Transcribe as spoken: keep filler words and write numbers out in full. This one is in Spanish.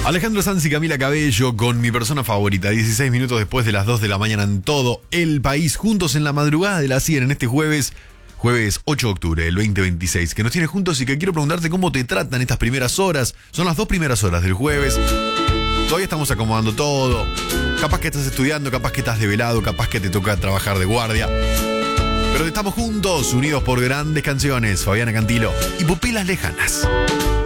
Alejandro Sanz y Camila Cabello con Mi Persona Favorita, dieciséis minutos después de las dos de la mañana en todo el país, juntos en la madrugada de la cien en este jueves, jueves ocho de octubre del veinte veintiséis, que nos tiene juntos y que quiero preguntarte cómo te tratan estas primeras horas. Son las dos primeras horas del jueves, todavía estamos acomodando todo, capaz que estás estudiando, capaz que estás develado, capaz que te toca trabajar de guardia, pero estamos juntos, unidos por grandes canciones, Fabiana Cantilo y Pupilas Lejanas.